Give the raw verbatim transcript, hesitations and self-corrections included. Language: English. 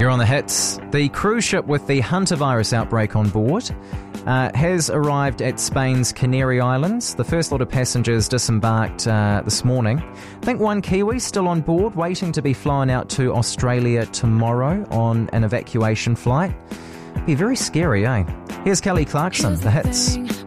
You're on the hits. The cruise ship with the hantavirus outbreak on board uh, has arrived at Spain's Canary Islands. The first lot of passengers disembarked uh, this morning. I think one Kiwi still on board, waiting to be flown out to Australia tomorrow on an evacuation flight. Be very scary, eh? Here's Kelly Clarkson, the hits.